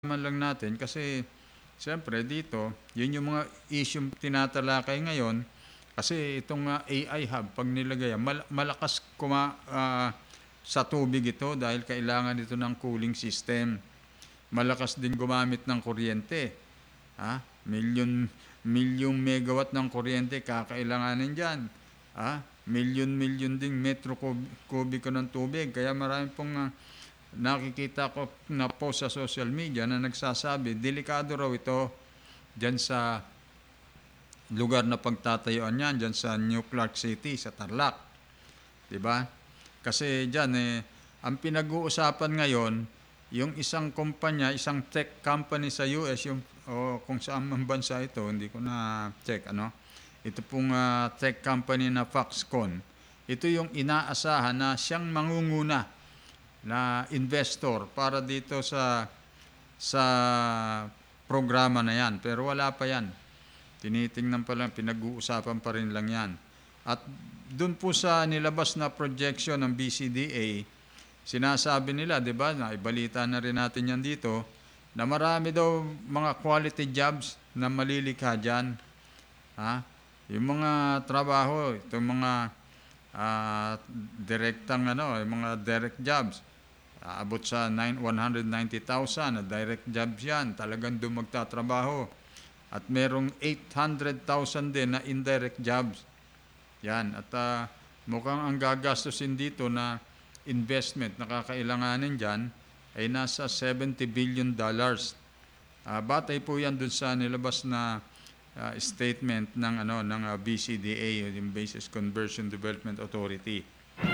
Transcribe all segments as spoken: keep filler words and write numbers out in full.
man lang natin kasi siyempre dito, yun yung mga issue tinatalakay ngayon kasi itong ah, A I hub, pag nilagay, yan, mal- malakas kuma, ah, sa tubig ito dahil kailangan ito ng cooling system. Malakas din gumamit ng kuryente. Ha? Milyon, milyong megawatt ng kuryente kakailanganin dyan. Ha? Milyon-milyon ding metro kub- kubiko ng tubig. Kaya marami pong ah, nakikita ko na post sa social media na nagsasabi, delikado raw ito dyan sa lugar na pagtatayuan yan, dyan sa New Clark City, sa Tarlac. Diba? Kasi dyan, eh, ang pinag-uusapan ngayon, yung isang kumpanya, isang tech company sa U S, yung, o kung saan man bansa ito, hindi ko na check, ano? Ito pong ah, tech company na Foxconn. Ito yung inaasahan na siyang mangunguna na investor para dito sa sa programa na yan. Pero wala pa yan. Tinitingnan pa lang, pinag-uusapan pa rin lang yan. At dun po sa nilabas na projection ng B C D A, sinasabi nila, di ba, na ibalita na rin natin yan dito, na marami daw mga quality jobs na malilikha dyan. Ha? Yung mga trabaho, itong mga uh, direktang ano, yung mga direct jobs, aabot sa one hundred ninety thousand na direct jobs yan, talagang doon magtatrabaho. At merong eight hundred thousand din na indirect jobs. Yan, at uh, mukhang ang gagastusin dito na investment na kakailanganin dyan ay nasa seventy billion dollars. Uh, batay po yan dun sa nilabas na uh, statement ng ano ng uh, B C D A, yung Basis Conversion Development Authority.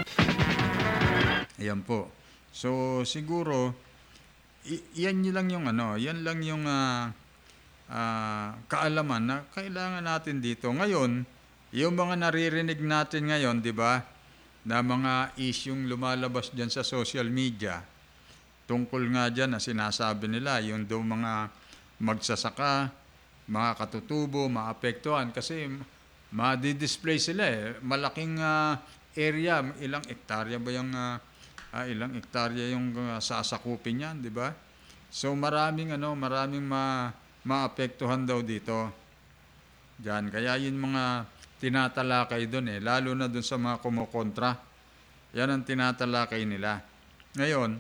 Ayan po. So siguro i- yan lang yung ano, yan lang yung uh, uh, kaalaman na kailangan natin dito. Ngayon, yung mga naririnig natin ngayon, di ba, na mga isyung lumalabas dyan sa social media, tungkol nga dyan na sinasabi nila, yung daw mga magsasaka, mga katutubo, maapektuhan, kasi ma-display sila eh. Malaking uh, area, ilang hektarya ba yung, uh, uh, ilang hektarya yung uh, sasakupin yan, di ba? So maraming ano, maraming ma maapektuhan daw dito. Diyan, kaya yung mga tinatalakay doon eh, lalo na doon sa mga kumukontra. Yan ang tinatalakay nila. Ngayon,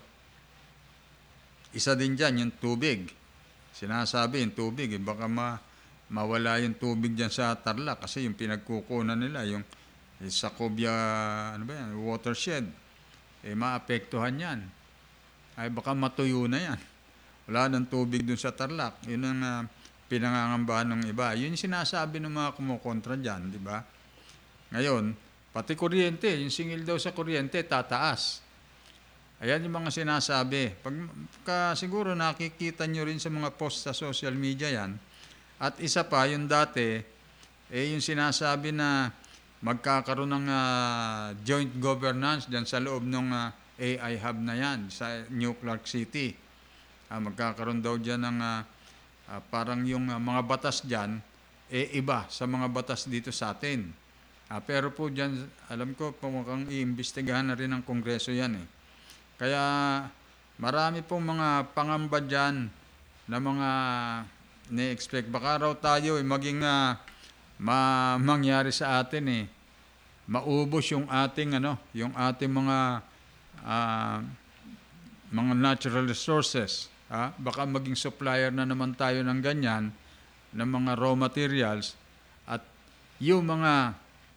isa din dyan yung tubig. Sinasabi yung tubig, eh, baka ma, mawala yung tubig dyan sa Tarlac kasi yung pinagkukunan nila, yung eh, sa Cobia, ano ba yan, watershed, eh maapektuhan yan. Ay baka matuyo na yan. Wala ng tubig dun sa Tarlac. Yun ang uh, pinangangambahan ng iba. Yun yung sinasabi ng mga kumukontra dyan, di ba? Ngayon, pati kuryente, yung singil daw sa kuryente, tataas. Ayan yung mga sinasabi. Pag, ka, siguro nakikita nyo rin sa mga post sa social media yan. At isa pa, yung dati, eh yung sinasabi na magkakaroon ng uh, joint governance dyan sa loob ng uh, A I hub na yan sa New Clark City. Uh, magkakaroon daw dyan ng uh, uh, parang yung uh, mga batas dyan, eh iba sa mga batas dito sa atin. Uh, pero po dyan, alam ko, mukhang iimbestigahan na rin ng Kongreso yan eh. Kaya marami pong mga pangamba dyan na mga ne-expect. Baka raw tayo eh, maging uh, ma mangyari sa atin eh. Maubos yung ating ano, yung ating mga uh, mga natural resources. Ha? Baka maging supplier na naman tayo ng ganyan, ng mga raw materials, at yung mga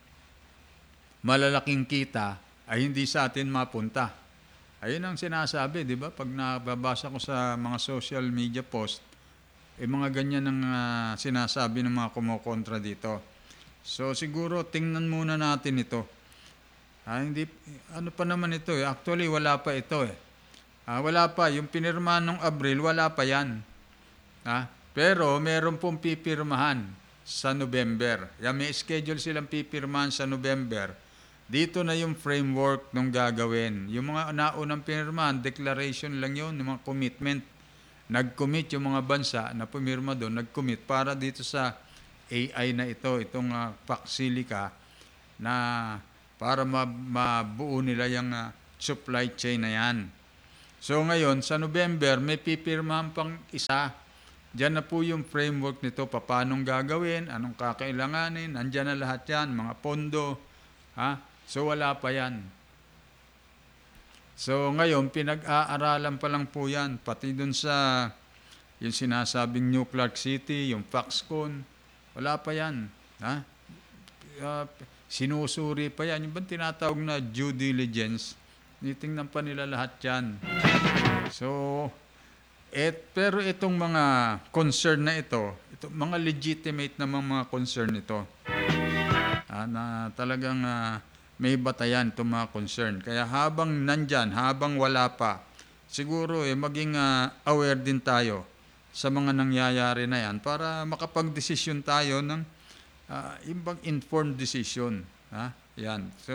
malalaking kita ay hindi sa atin mapunta. Ayun ang sinasabi, di ba? Pag nababasa ko sa mga social media post, eh mga ganyan ang uh, sinasabi ng mga kumukontra dito. So siguro tingnan muna natin ito. Ah, hindi, ano pa naman ito eh? Actually wala pa ito eh. Ah, wala pa. Yung pinirma nung Abril, wala pa yan. Ah, pero meron pong pipirmahan sa November. Yan, may schedule silang pipirmahan sa November. Dito na yung framework ng gagawin. Yung mga naunang pinirmahan, declaration lang yun, yung mga commitment. Nag-commit yung mga bansa na pumirma doon, nag-commit para dito sa A I na ito, itong uh, Paxilica, na para mabuo nila yung uh, supply chain na yan. So ngayon, sa November, may pipirmahan pang isa. Diyan na po yung framework nito, paanong gagawin, anong kakailanganin, andyan na lahat yan, mga pondo. Ha? So wala pa yan. So ngayon, pinag-aaralan pa lang po yan, pati dun sa yung sinasabing New Clark City, yung Foxconn, wala pa yan. Ha? Uh, sinusuri pa yan. Yung bang tinatawag na due diligence, nitingnan pa nila lahat yan. So, et, pero itong mga concern na ito, ito mga legitimate na mga concern ito, ah, na talagang uh, may batayan itong mga concern. Kaya habang nandyan, habang wala pa, siguro eh, maging uh, aware din tayo sa mga nangyayari na yan para makapag-desisyon tayo ng uh, ibang informed decision. Ha? Yan. So,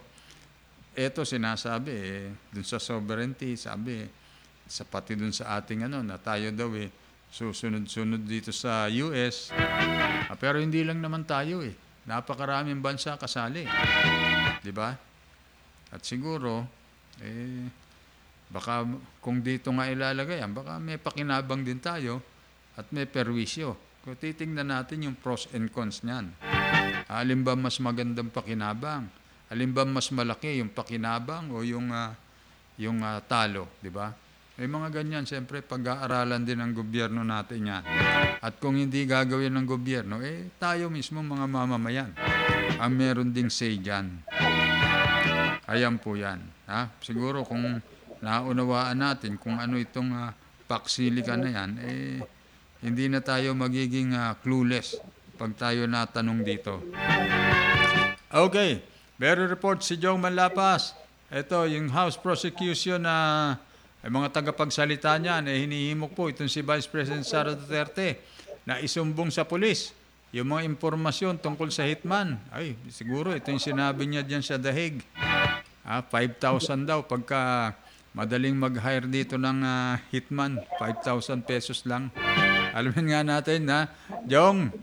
eto sinasabi eh, dun sa sovereignty, sabi, sa pati dun sa ating ano, na tayo daw eh, susunod-sunod dito sa U S. Ah, pero hindi lang naman tayo eh. Napakaraming bansa kasali. Di ba? At siguro, eh, baka kung dito nga ilalagay yan, baka may pakinabang din tayo at may perwisyo. Kung titingnan natin yung pros and cons niyan. Alin ba mas magandang pakinabang? Alin ba mas malaki yung pakinabang o yung, uh, yung uh, talo? Di ba? May mga ganyan, siyempre, pag-aaralan din ng gobyerno natin yan. At kung hindi gagawin ng gobyerno, eh, tayo mismo mga mamamayan ang meron ding say dyan. Ayan po yan. Ha? Siguro kung naunawaan natin kung ano itong uh, paksilika na yan, eh, hindi na tayo magiging uh, clueless pag tayo natanong dito. Okay. Very report si Jong Manlapas. Ito, yung House prosecution na ay mga tagapagsalita niyan, eh, hinihimok po itong si Vice President Sara Duterte na isumbong sa pulis yung mga impormasyon tungkol sa hitman. Ay, siguro ito yung sinabi niya dyan sa The Hague. Ah, five thousand daw pagka madaling mag-hire dito ng uh, hitman. five thousand pesos lang. Alamin nga natin na, Jong.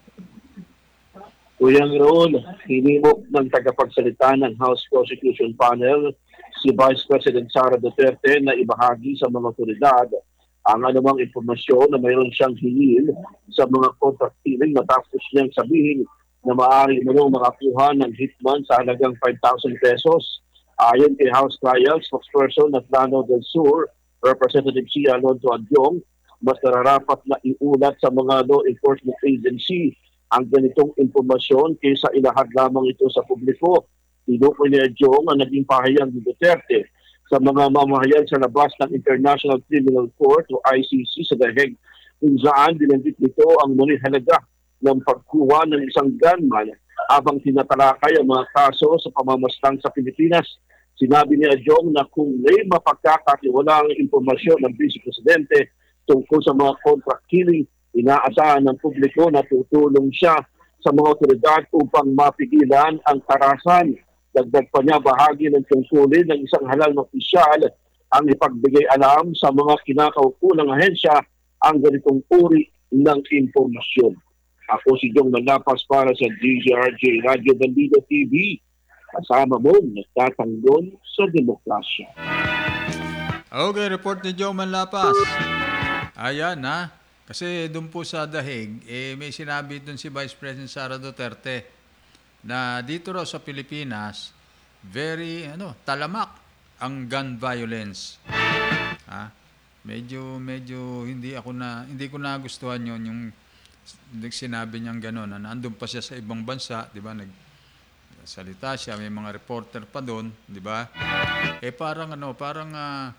Kuyang Raul, hinimok ng tagapagsalita ng House Prosecution Panel si Vice President Sara Duterte na ibahagi sa mga otoridad ang anumang impormasyon na mayroon siyang hingil sa mga contract dealing matapos niyang sabihin na maaari mo makakuha ng hitman sa halagang five thousand pesos. Ayon kay House Trial spokesperson na Plano del Sur, Representative C. Alonso Adyong, mas nararapat na iulat sa mga law enforcement agency ang ganitong impormasyon kaysa ilahad lamang ito sa publiko. Tinukoy ni Adyong ang naging pahayag ni Duterte sa mga mamahayan sa labas ng International Criminal Court o I C C sa The Hague, kung saan binanggit nito ang muling halaga ng pagkuha ng isang gunman habang tinatalakay ang mga kaso sa pamamastang sa Pilipinas. Sinabi ni Adyong na kung may mapagkakatiwalaang impormasyon ng Vice Presidente tungkol sa mga contract killing, inaasahan ng publiko na tutulong siya sa mga otoridad upang mapigilan ang karahasan. Dagdag pa niya, bahagi ng tungkulin ng isang halal na opisyal ang ipagbigay alam sa mga kinakaukulang ahensya ang ganitong uri ng impormasyon. Ako si Jong Manlapas para sa D Z R J Radio Bandido T V. Kasama mo, nagtatanggol sa demokrasya. Okay, report ni Jong Manlapas. Ayan ha. Kasi doon po sa The Hague, eh, may sinabi doon si Vice President Sara Duterte na dito raw sa Pilipinas, very ano, talamak ang gun violence. Ha? Medyo medyo hindi ako na hindi ko nagustuhan 'yon yung sinabi niyang gano'n. Na nandoon pa siya sa ibang bansa, 'di ba? Nagsalita siya, may mga reporter pa doon, 'di ba? Eh parang ano, parang uh,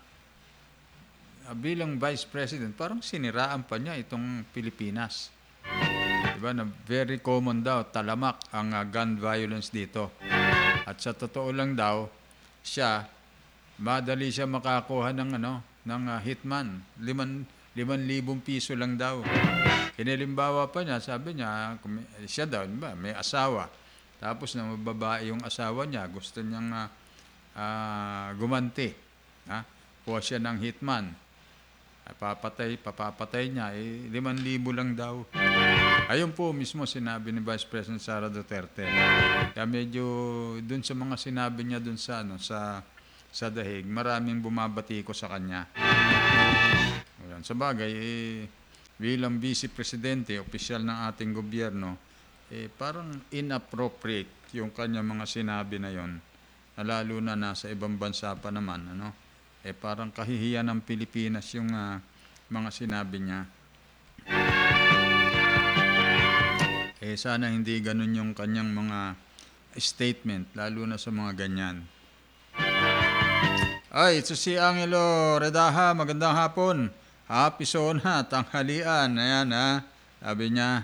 bilang Vice President, parang siniraan pa niya itong Pilipinas. Diba, na very common daw, talamak ang uh, gun violence dito. At sa totoo lang daw, siya, madali siya makakuha ng, ano, ng uh, hitman. Liman, liman libong piso lang daw. Kinilimbawa pa niya, sabi niya, siya daw, diba, may asawa. Tapos na mababae yung asawa niya, gusto niyang uh, uh, gumanti. Ha? Kuha siya ng hitman. Papatay, papapatay niya, eh, liman libo lang daw. Ayun po mismo sinabi ni Vice President Sara Duterte. Kaya medyo dun sa mga sinabi niya dun sa, ano, sa sa dahig, maraming bumabati ko sa kanya. Ayan. Sa bagay, eh, bilang Vice Presidente, opisyal ng ating gobyerno, eh, parang inappropriate yung kanya mga sinabi na yon. Lalo na nasa ibang bansa pa naman, ano? Eh, parang kahihiyan ng Pilipinas yung uh, mga sinabi niya. Eh, sana hindi ganun yung kanyang mga statement, lalo na sa mga ganyan. Ay, ito si Angelo Redaha, magandang hapon. Happy Sona, tanghalian. Ayan ha, sabi niya.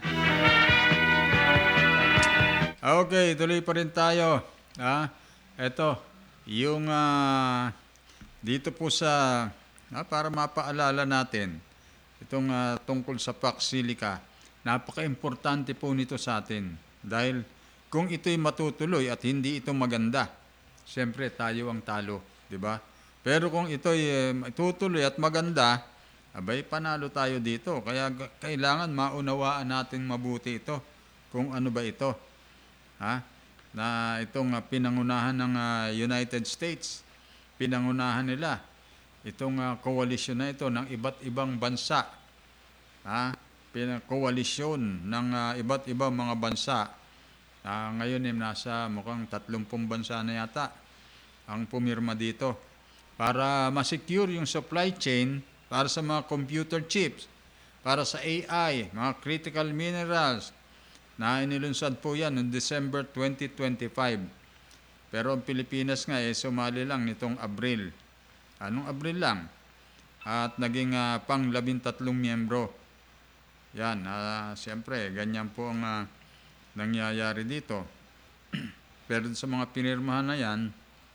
Okay, tuloy pa rin tayo. Ha? Ito, yung uh, dito po sa, ah, para mapaalala natin, itong uh, tungkol sa Pax Silica, napaka-importante po nito sa atin. Dahil kung ito'y matutuloy at hindi ito maganda, siyempre tayo ang talo, di ba? Pero kung ito'y eh, tutuloy at maganda, abay panalo tayo dito. Kaya kailangan maunawaan natin mabuti ito. Kung ano ba ito. Ha? Na itong uh, pinangunahan ng uh, United States, pinangunahan nila itong uh, koalisyon na ito ng iba't ibang bansa. Ha? Koalisyon ng uh, iba't ibang mga bansa. Uh, ngayon eh, nasa mukhang tatlumpung bansa na yata ang pumirma dito para ma-secure yung supply chain para sa mga computer chips, para sa A I, mga critical minerals, na inilunsad po yan noong December twenty twenty-five. Pero ang Pilipinas nga eh, sumali lang nitong Abril. Anong Abril lang? At naging uh, pang labintatlong miyembro. Yan, uh, siyempre, ganyan po ang uh, nangyayari dito. Pero sa mga pinirmahan na yan,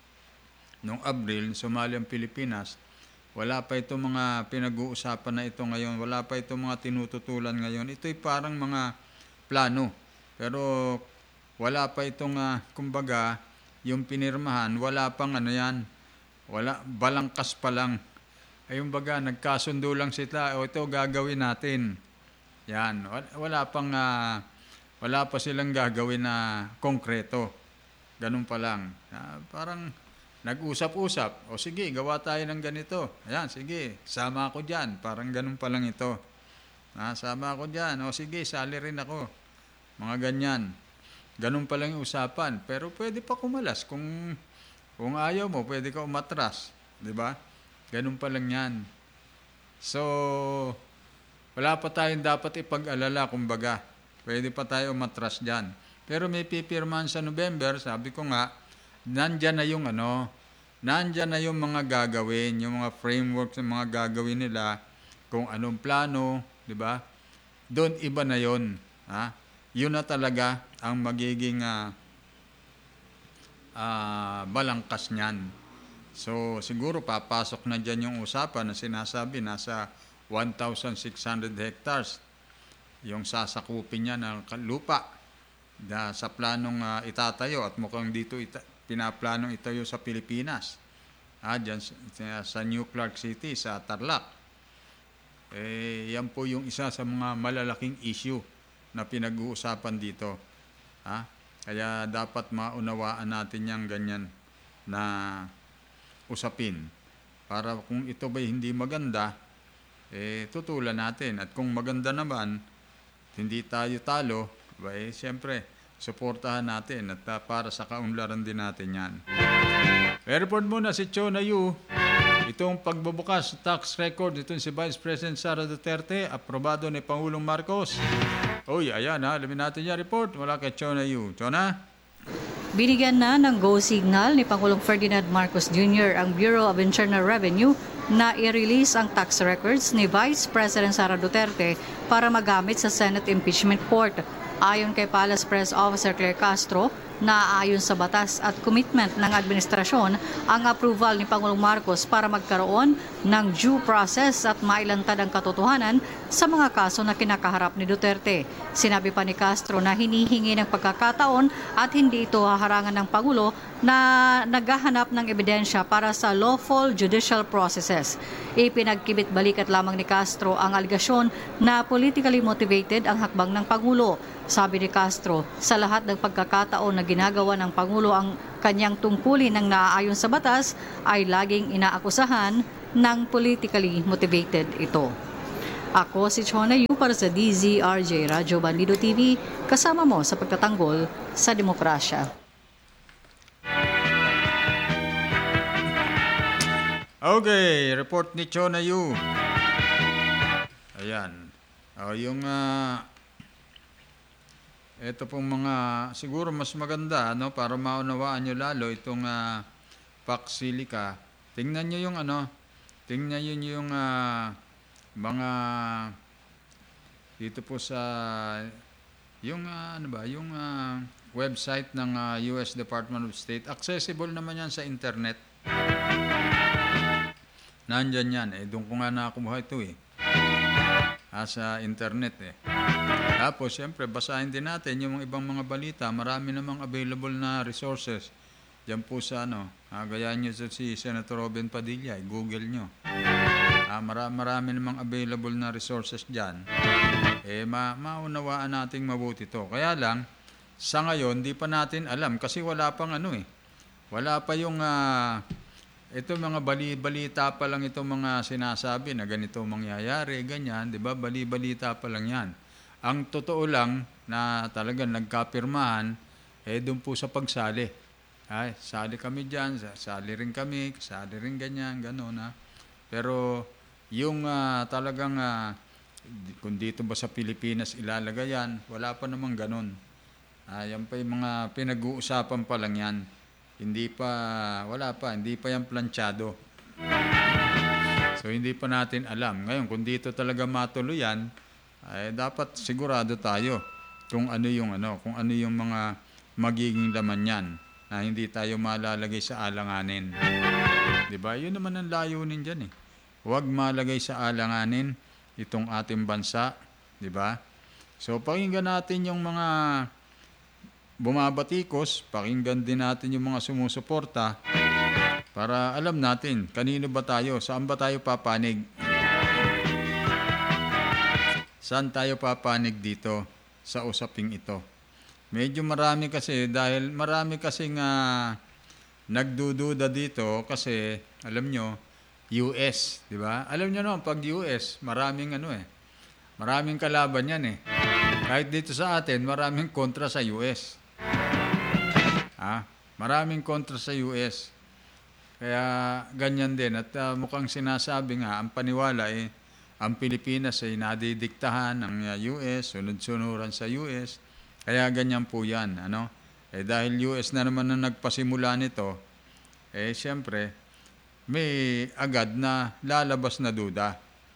noong Abril, sumali ang Pilipinas, wala pa itong mga pinag-uusapan na ito ngayon, wala pa itong mga tinututulan ngayon. Ito'y parang mga plano. Pero wala pa itong, uh, kumbaga, yung pinirmahan, wala pang ano yan, wala, balangkas pa lang. Ay yung baga, nagkasundo lang sila, o ito gagawin natin. Yan, wala, wala pang, uh, wala pa silang gagawin na konkreto. Ganun pa lang. Uh, parang, nag-usap-usap, o sige, gawa tayo ng ganito. Ayan, sige, sama ako dyan. Parang ganun pa lang ito. Ah, sama ako dyan. O sige, sali rin ako. Mga ganyan. Ganun pa lang yung usapan. Pero pwede pa kumalas. Kung, kung ayaw mo, pwede ka umatras. Diba? Ganun pa lang yan. So, wala pa tayong dapat ipag-alala, kumbaga. Pwede pa tayo umatras dyan. Pero may pipirmahan sa November, sabi ko nga, nandyan na yung ano, nandyan na yung mga gagawin, yung mga frameworks ng mga gagawin nila, kung anong plano, di ba? Doon iba na yon, ha? Yun na talaga ang magiging uh, uh, balangkas niyan. So siguro papasok na dyan yung usapan na sinasabi nasa one thousand six hundred hectares yung sasakupin niya ng lupa da, sa planong uh, itatayo at mukhang dito ita- pinaplanong itayo sa Pilipinas. Ah, dyan sa, sa New Clark City, sa Tarlac. Eh, yan po yung isa sa mga malalaking issue na pinag-uusapan dito. Ah, kaya dapat maunawaan natin yung ganyan na usapin. Para kung ito ba hindi maganda, eh, tutulan natin. At kung maganda naman, hindi tayo talo, eh, siyempre, suportahan natin at uh, para sa kaunlaran din natin yan. I-report muna si Chona Yu. Itong pagbubukas tax record, itong si Vice President Sara Duterte, aprobado ni Pangulong Marcos. Uy, ayan ha, alamin natin yung report. Wala kay Chona Yu. Chona? Binigyan na ng go signal ni Pangulong Ferdinand Marcos Junior ang Bureau of Internal Revenue na i-release ang tax records ni Vice President Sara Duterte para magamit sa Senate Impeachment Court. Ayon kay Palace Press Officer Claire Castro, naaayon sa batas at commitment ng administrasyon ang approval ni Pangulong Marcos para magkaroon ng due process at mailantad ang katotohanan sa mga kaso na kinakaharap ni Duterte. Sinabi pa ni Castro na hinihingi ng pagkakataon at hindi ito haharangan ng Pangulo na naghahanap ng ebidensya para sa lawful judicial processes. Ipinagkibit balikat lamang ni Castro ang aligasyon na politically motivated ang hakbang ng Pangulo. Sabi ni Castro, sa lahat ng pagkakataon na ginagawa ng Pangulo ang Kanyang tungkulin ng naaayon sa batas ay laging inaakusahan ng politically motivated ito. Ako si Chona Yu para sa D Z R J Radyo Bandido T V, kasama mo sa pagtatanggol sa demokrasya. Okay, report ni Chona Yu. Ayan. O, yung ah, ito pong mga, siguro mas maganda, ano, para maunawaan nyo lalo itong uh, Pax Silica. Tingnan nyo yung ano, tingnan nyo yung uh, mga, dito po sa, yung uh, ano ba, yung uh, website ng uh, U S Department of State. Accessible naman yan sa internet. Nandyan yan, eh, doon ko nga nakakuha ito eh. Ah, sa internet eh. Tapos, siyempre, basahin din natin yung ibang mga balita. Marami namang available na resources. Diyan po sa ano, ah, gayaan nyo sa si Senator Robin Padilla, eh, Google nyo. Ah, marami, marami namang available na resources dyan. Eh, ma maunawaan nating mabuti to. Kaya lang, sa ngayon, di pa natin alam kasi wala pang ano eh. Wala pa yung, ah, ito mga bali-balita pa lang itong mga sinasabi na ganito mangyayari, ganyan, di ba? Bali-balita pa lang yan. Ang totoo lang na talagang nagkapirmahan, eh doon po sa pagsali. Ay, sali kami dyan, sali rin kami, sali rin ganyan, gano'n ha. Pero yung uh, talagang, uh, kung dito ba sa Pilipinas ilalagay yan, wala pa namang gano'n. Uh, yan pa yung mga pinag-uusapan pa lang yan. Hindi pa, wala pa, hindi pa yan planchado. So hindi pa natin alam. Ngayon, kung dito talaga matuloy yan, ay dapat sigurado tayo kung ano yung ano, kung ano yung mga magiging laman yan na hindi tayo malalagay sa alanganin. 'Di ba? Yun naman ang layunin diyan eh. Huwag malagay sa alanganin itong ating bansa, 'di ba? So pakinggan natin yung mga bumabatikos, pakinggan din natin yung mga sumusuporta para alam natin kanino ba tayo, saan ba tayo papanig. Saan tayo papanig dito sa usaping ito? Medyo marami kasi, dahil marami kasing uh, nagdududa dito kasi, alam nyo, U S, di ba? Alam nyo naman, pag U S, maraming ano eh, maraming kalaban yan eh. Kahit dito sa atin, maraming kontra sa U S. Ah, maraming kontra sa U S. Kaya ganyan din. At uh, mukhang sinasabi nga, ang paniwala eh, ang Pilipinas ay nadidiktahan ng U S, sunod-sunuran sa U S. Kaya ganyan po yan. Ano? Eh, dahil U S na naman na nagpasimula nito, eh siyempre, may agad na lalabas na duda.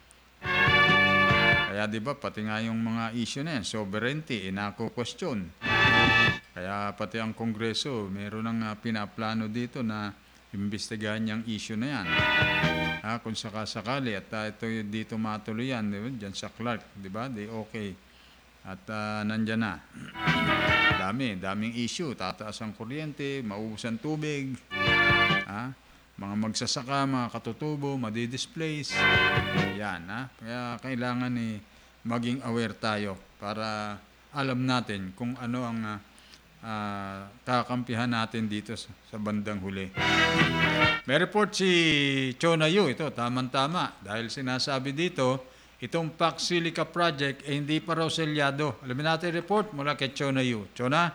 Kaya di ba, pati nga yung mga issue na yan, sovereignty, inako-question. Kaya pati ang Kongreso, meron ng uh, pinaplano dito na imbestigahan niyang issue na yan. Ha, kung sakasakali at uh, ito dito matuloy yan, diba? Diyan sa Clark, di ba? Di okay. At uh, nandyan na. Dami, daming issue. Tataas ang kuryente, maubos ang tubig. Ha? Mga magsasaka, mga katutubo, madidisplace. Yan, ha? Kaya kailangan eh, maging aware tayo para alam natin kung ano ang uh, uh, kakampihan natin dito sa, sa bandang huli. May report si Chona Yu, ito, tamang-tama. Dahil sinasabi dito, itong Pax Silica project ay eh, hindi pa raw selyado. Alamin natin report mula kay Chona Yu. Chona?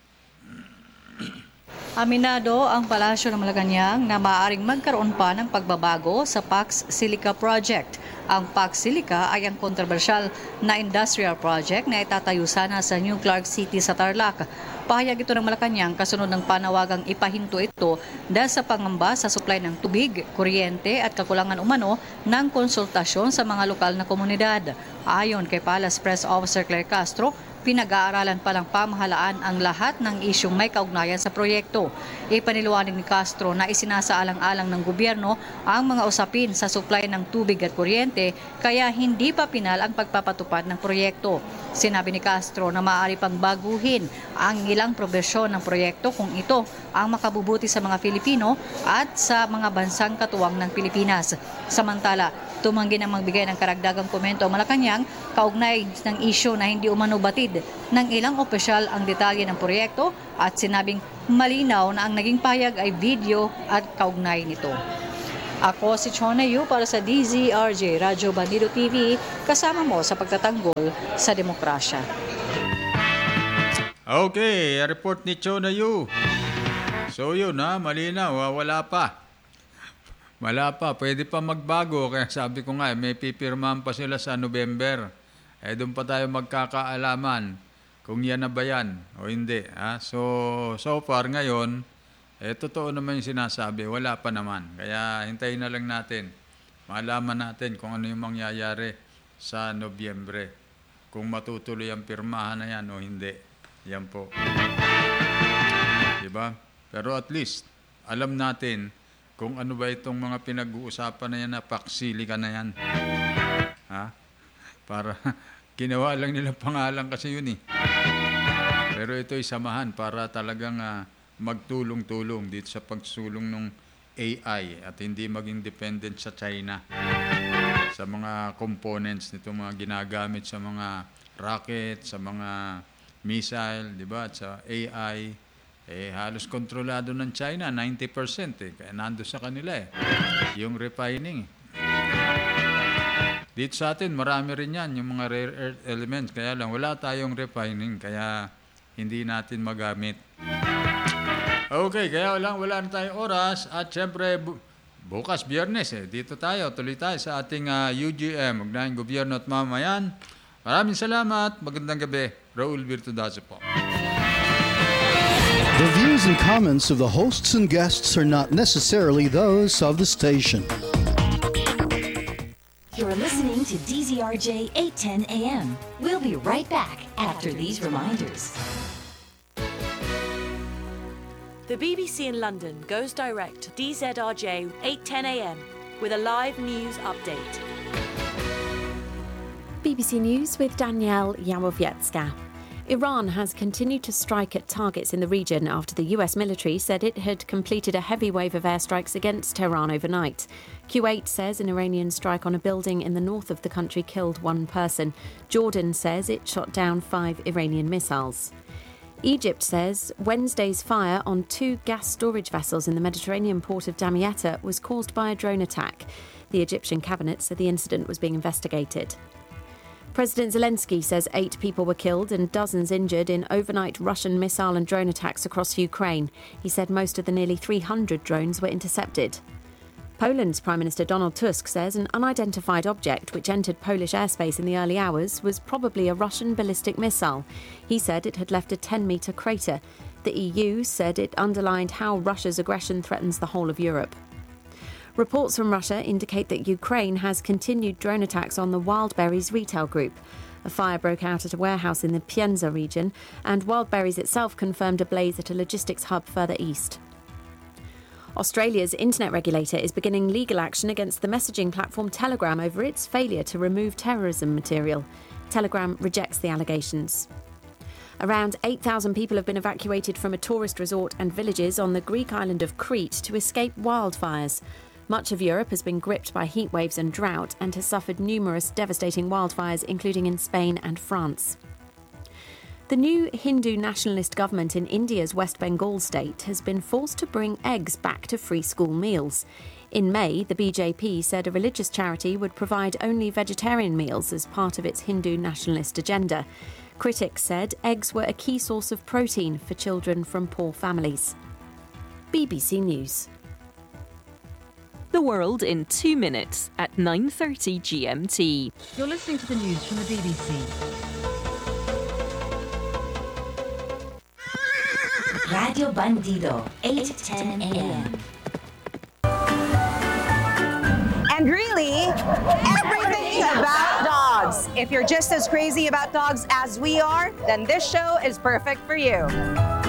Aminado ang Palasyo ng Malacanang na maaaring magkaroon pa ng pagbabago sa Pax Silica project. Ang Pax Silica ay ang kontrobersyal na industrial project na itatayo sana sa New Clark City sa Tarlac. Pahayag ito ng Malacanang kasunod ng panawagang ipahinto ito dahil sa pangamba sa supply ng tubig, kuryente at kakulangan umano ng konsultasyon sa mga lokal na komunidad. Ayon kay Palace Press Officer Claire Castro, pinag-aaralan pa lang pamahalaan ang lahat ng isyong may kaugnayan sa proyekto. Ipaniliwanag ni Castro na isinasaalang-alang ng gobyerno ang mga usapin sa supply ng tubig at kuryente kaya hindi pa pinal ang pagpapatupad ng proyekto. Sinabi ni Castro na maaari pang baguhin ang ilang probesyon ng proyekto kung ito ang makabubuti sa mga Pilipino at sa mga bansang katuwang ng Pilipinas. Samantala, tumanggi na magbigay ng karagdagang komento ang Malacanang kaugnay ng isyu na hindi umano batid ng ilang opisyal ang detalye ng proyekto at sinabing malinaw na ang naging payag ay video at kaugnay nito. Ako si Chona Yu para sa D Z R J Radyo Bandido T V, kasama mo sa pagtatanggol sa demokrasya. Okay, report ni Chona Yu. So yun ha, malinaw, ha? Wala pa. Wala pa, pwede pa magbago. Kaya sabi ko nga, may pipirmahan pa sila sa November. Eh doon pa tayo magkakaalaman kung yan na ba yan o hindi. Ha? So, so far ngayon, eh totoo naman yung sinasabi, wala pa naman. Kaya hintayin na lang natin. Malaman natin kung ano yung mangyayari sa Nobyembre. Kung matutuloy ang pirmahan na yan o hindi. Yan po. Diba? Pero at least, alam natin kung ano ba itong mga pinag-uusapan na yan na paksili ka na yan. Ha? Para ginawa lang nila pangalan kasi yun eh. Pero ito'y samahan para talagang uh, magtulong-tulong dito sa pagsulong ng A I at hindi maging dependent sa China sa mga components nito mga ginagamit sa mga rocket, sa mga missile, di ba? At sa A I, eh, halos kontrolado ng China, ninety percent eh. Kaya nando sa kanila eh. Yung refining. Dito sa atin, marami rin yan, yung mga rare earth elements. Kaya lang, wala tayong refining, kaya hindi natin magamit. Okay, kaya wala, wala na tayong oras. At syempre, bu- bukas, Biyernes eh. Dito tayo, tuloy tayo sa ating uh, U G M, Ugnayang Gobyerno at Mamamayan. Maraming salamat. Magandang gabi. Raul Virtudazo po. The views and comments of the hosts and guests are not necessarily those of the station. You're listening to D Z R J eight ten A M. We'll be right back after these reminders. The B B C in London goes direct to D Z R J eight ten A M with a live news update. B B C News with Danielle Yawowiecka. Iran has continued to strike at targets in the region after the U S military said it had completed a heavy wave of airstrikes against Tehran overnight. Kuwait says an Iranian strike on a building in the north of the country killed one person. Jordan says it shot down five Iranian missiles. Egypt says Wednesday's fire on two gas storage vessels in the Mediterranean port of Damietta was caused by a drone attack. The Egyptian cabinet said the incident was being investigated. President Zelensky says eight people were killed and dozens injured in overnight Russian missile and drone attacks across Ukraine. He said most of the nearly three hundred drones were intercepted. Poland's Prime Minister Donald Tusk says an unidentified object which entered Polish airspace in the early hours was probably a Russian ballistic missile. He said it had left a ten-metre crater. The E U said it underlined how Russia's aggression threatens the whole of Europe. Reports from Russia indicate that Ukraine has continued drone attacks on the Wildberries retail group. A fire broke out at a warehouse in the Pienza region, and Wildberries itself confirmed a blaze at a logistics hub further east. Australia's internet regulator is beginning legal action against the messaging platform Telegram over its failure to remove terrorism material. Telegram rejects the allegations. Around eight thousand people have been evacuated from a tourist resort and villages on the Greek island of Crete to escape wildfires. Much of Europe has been gripped by heat waves and drought and has suffered numerous devastating wildfires, including in Spain and France. The new Hindu nationalist government in India's West Bengal state has been forced to bring eggs back to free school meals. In May, the B J P said a religious charity would provide only vegetarian meals as part of its Hindu nationalist agenda. Critics said eggs were a key source of protein for children from poor families. B B C News. The world in two minutes at nine thirty G M T. You're listening to the news from the B B C. Radio Bandido, eight ten A M. And really, everything about dogs. If you're just as crazy about dogs as we are, then this show is perfect for you.